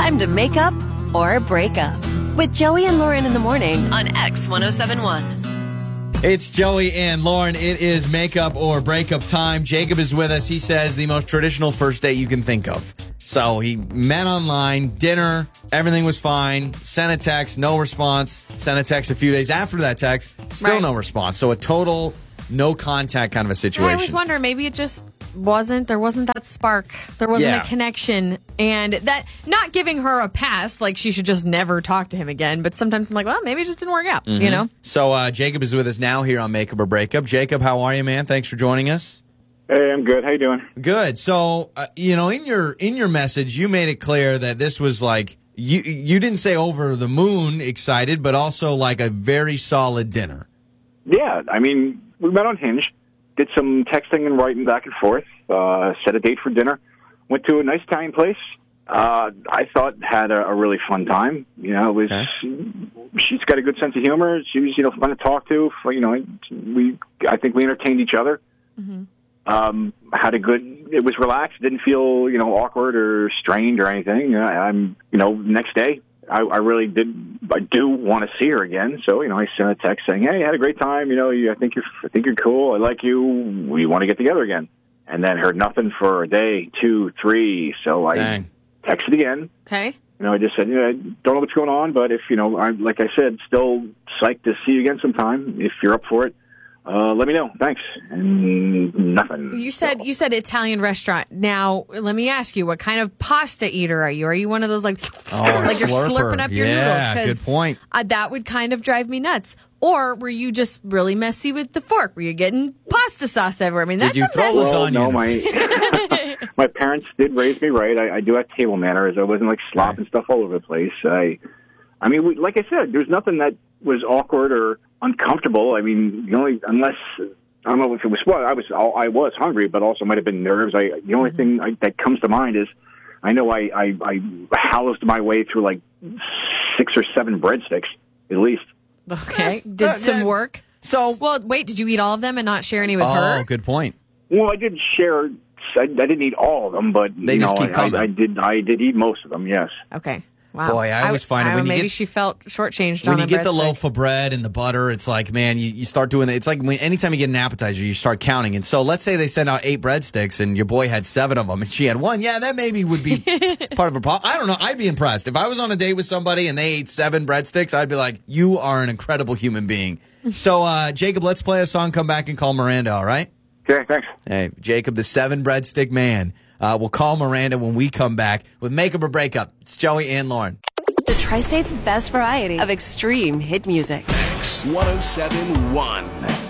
time to make up or break up with Joey and Lauren in the morning on X1071. It's Joey and Lauren. It is makeup or breakup time. Jacob is with us. He says the most traditional first date you can think of. So he met online, dinner, everything was fine. Sent a text, no response. Sent a text a few days after that text, still no response. So a total no contact kind of a situation. I always wonder, maybe it just there wasn't that spark. There wasn't a connection. And that, not giving her a pass, like she should just never talk to him again. But sometimes I'm like, well, maybe it just didn't work out, you know? So Jacob is with us now here on Makeup or Breakup. Jacob, how are you, man? Thanks for joining us. Hey, I'm good. How you doing? Good. So, in your message, you made it clear that this was like, you didn't say over the moon excited, but also like a very solid dinner. Yeah, I mean, we met on Hinge, did some texting and writing back and forth, set a date for dinner, went to a nice Italian place. I thought had a really fun time. You know, it was she's got a good sense of humor. She was, fun to talk to. I think we entertained each other. Mm-hmm. It was relaxed, didn't feel, awkward or strained or anything. Next day, I do want to see her again. So, I sent a text saying, hey, I had a great time. I think you're cool. I like you. We want to get together again. And then heard nothing for a day, 2, 3. So I texted again. Okay. I just said, I don't know what's going on, but if, like I said, still psyched to see you again sometime. If you're up for it. Let me know. Thanks. And nothing. You said Italian restaurant. Now, let me ask you, what kind of pasta eater are you? Are you one of those like you're slurping up your noodles? Yeah, good point. That would kind of drive me nuts. Or were you just really messy with the fork? Were you getting pasta sauce everywhere? I mean, that's Did you throw lasagna? No, my parents did raise me right. I do have table manners. I wasn't like slopping stuff all over the place. Like I said, there's nothing that was awkward or uncomfortable. I mean, unless I don't know if it was I was hungry, but also might have been nerves. The only thing that comes to mind is I know I housed my way through like 6 or 7 breadsticks at least. Okay, did some work. So, well, wait, did you eat all of them and not share any with her? Oh, good point. Well, I did share. I didn't eat all of them, but they just keep coming. I did eat most of them. Yes. Okay. Wow. Boy, I always find it when maybe she felt shortchanged on when you get the breadstick. loaf of bread and the butter. It's like, man, you start doing it. It's like anytime you get an appetizer, you start counting. And so let's say they send out 8 breadsticks and your boy had 7 of them and she had 1. Yeah, that maybe would be part of a problem. I don't know. I'd be impressed if I was on a date with somebody and they ate 7 breadsticks. I'd be like, you are an incredible human being. So, Jacob, let's play a song. Come back and call Miranda. All right? Okay. Thanks. Hey, Jacob, the 7 breadstick man. We'll call Miranda when we come back with Makeup or Breakup. It's Joey and Lauren. The Tri-State's best variety of extreme hit music. X1071.